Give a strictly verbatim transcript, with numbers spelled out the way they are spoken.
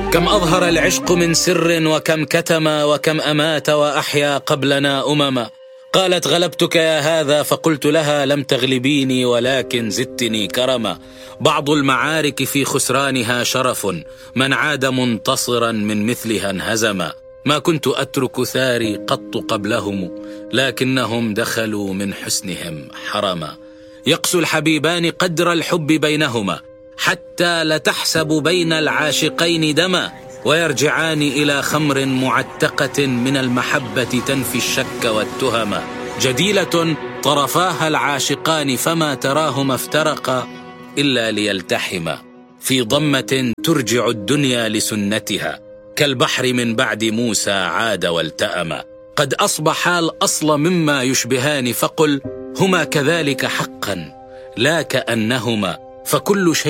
كم أظهر العشق من سر وكم كتم وكم أمات وأحيا قبلنا أمما. قالت غلبتك يا هذا فقلت لها لم تغلبيني ولكن زدتني كرما. بعض المعارك في خسرانها شرف، من عاد منتصرا من مثلها انهزما. ما كنت أترك ثاري قط قبلهم، لكنهم دخلوا من حسنهم حرما. يقسو الحبيبان قدر الحب بينهما، حتى لتحسب بين العاشقين دما. ويرجعان إلى خمر معتقة من المحبة تنفي الشك والتهما. جديلة طرفاها العاشقان فما تراهما افترقا إلا ليلتحما. في ضمة ترجع الدنيا لسنتها، كالبحر من بعد موسى عاد والتأما. قد أصبحا الأصل مما يشبهان، فقل هما كذلك حقا لا كأنهما. فكل شيء